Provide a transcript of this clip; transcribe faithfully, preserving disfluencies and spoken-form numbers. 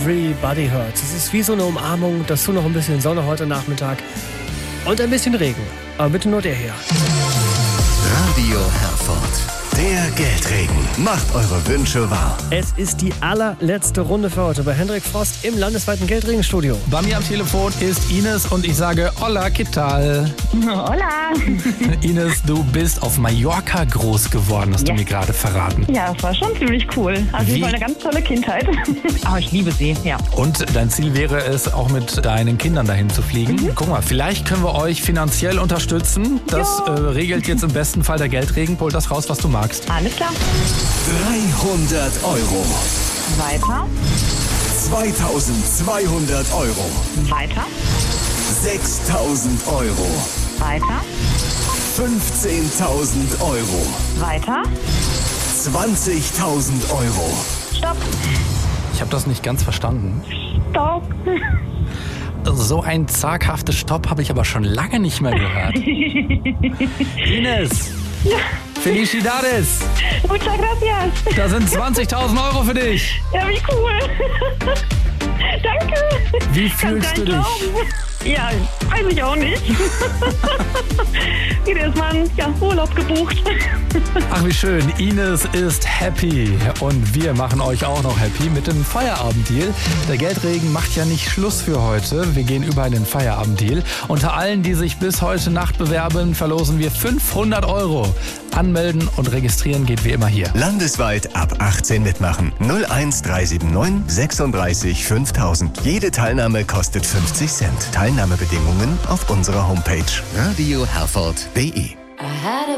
Everybody Hurts. Es ist wie so eine Umarmung, dazu noch ein bisschen Sonne heute Nachmittag und ein bisschen Regen. Aber bitte nur der hier. Radio Herford. Der Geldregen macht eure Wünsche wahr. Es ist die allerletzte Runde für heute bei Hendrik Frost im landesweiten Geldregenstudio. Bei mir am Telefon ist Ines und ich sage Hola, ¿qué tal? Hola. Ines, du bist auf Mallorca groß geworden, hast Ja. du mir gerade verraten. Ja, das war schon ziemlich cool. Also Wie? es war eine ganz tolle Kindheit. Aber ich liebe sie, ja. Und dein Ziel wäre es, auch mit deinen Kindern dahin zu fliegen. Mhm. Guck mal, vielleicht können wir euch finanziell unterstützen. Das äh, regelt jetzt im besten Fall der Geldregen. Hol das raus, was du magst. Alles klar. dreihundert Euro. Weiter, zweitausendzweihundert Euro. weiter, sechstausend Euro. weiter, fünfzehntausend Euro. weiter. zwanzigtausend Euro. Stopp, Ich habe das nicht ganz verstanden. stopp. So ein zaghaftes Stopp habe ich aber schon lange nicht mehr gehört. Ines! Felicidades! Muchas gracias. Da sind zwanzigtausend Euro für dich! Ja, wie cool. Danke. Wie Kannst fühlst gar du nicht dich? glauben. Ja, weiß ich auch nicht. Wieder ist mal ein ja, Urlaub gebucht. Ach, wie schön. Ines ist happy. Und wir machen euch auch noch happy mit dem Feierabenddeal. Der Geldregen macht ja nicht Schluss für heute. Wir gehen über in den Feierabenddeal. Unter allen, die sich bis heute Nacht bewerben, verlosen wir fünfhundert Euro. Anmelden und registrieren geht wie immer hier. Landesweit ab achtzehn mitmachen. null eins drei sieben neun sechsunddreißig fünftausend. Jede Teilnahme kostet fünfzig Cent. Teilnahmebedingungen auf unserer Homepage radio herford punkt de. I had a